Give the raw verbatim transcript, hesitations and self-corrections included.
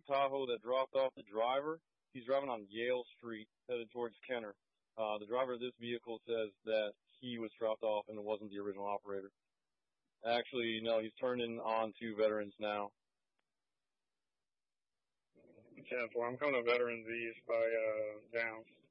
Tahoe that dropped off the driver. He's driving on Yale Street, headed towards Kenner. Uh, the driver of this vehicle says that he was dropped off and it wasn't the original operator. Actually, no, he's turning on to Veterans now. ten four, I'm coming to Veterans East by uh, Downs.